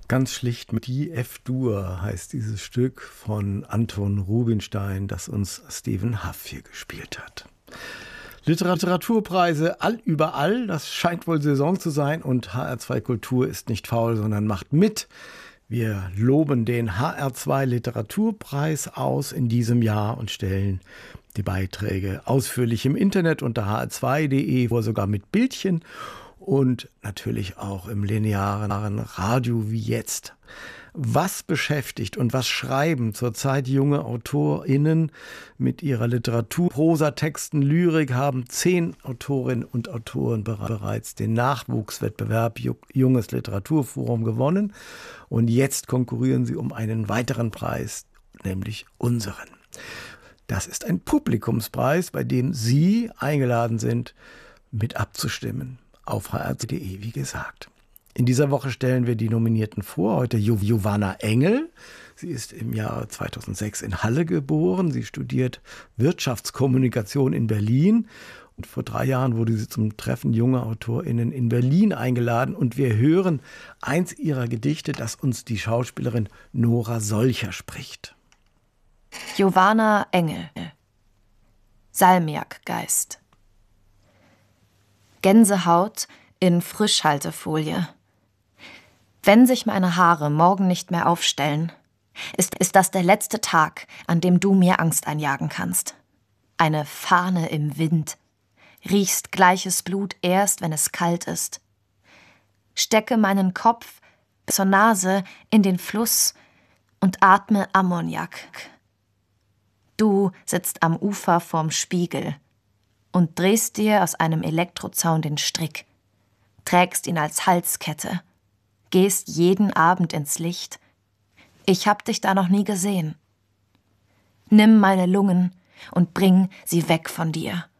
Ganz schlicht mit Die F-Dur heißt dieses Stück von Anton Rubinstein, das uns Stephen Huff hier gespielt hat. Literaturpreise überall, das scheint wohl Saison zu sein und HR2 Kultur ist nicht faul, sondern macht mit. Wir loben den HR2 Literaturpreis aus in diesem Jahr und stellen die Beiträge ausführlich im Internet unter hr2.de, wo sogar mit Bildchen und natürlich auch im linearen Radio wie jetzt. Was beschäftigt und was schreiben zurzeit junge AutorInnen mit ihrer Literatur? Prosatexten, Lyrik haben 10 Autorinnen und Autoren bereits den Nachwuchswettbewerb Junges Literaturforum gewonnen. Und jetzt konkurrieren sie um einen weiteren Preis, nämlich unseren. Das ist ein Publikumspreis, bei dem Sie eingeladen sind, mit abzustimmen. Auf hr2.de, wie gesagt. In dieser Woche stellen wir die Nominierten vor. Heute Giovanna Engel. Sie ist im Jahr 2006 in Halle geboren. Sie studiert Wirtschaftskommunikation in Berlin. Und vor 3 Jahren wurde sie zum Treffen junger AutorInnen in Berlin eingeladen. Und wir hören eins ihrer Gedichte, das uns die Schauspielerin Nora Solcher spricht. Giovanna Engel. Salmiakgeist. Gänsehaut in Frischhaltefolie. Wenn sich meine Haare morgen nicht mehr aufstellen, ist das der letzte Tag, an dem du mir Angst einjagen kannst. Eine Fahne im Wind. Riechst gleiches Blut erst, wenn es kalt ist. Stecke meinen Kopf bis zur Nase in den Fluss und atme Ammoniak. Du sitzt am Ufer vorm Spiegel und drehst dir aus einem Elektrozaun den Strick, trägst ihn als Halskette, gehst jeden Abend ins Licht. Ich hab dich da noch nie gesehen. Nimm meine Lungen und bring sie weg von dir.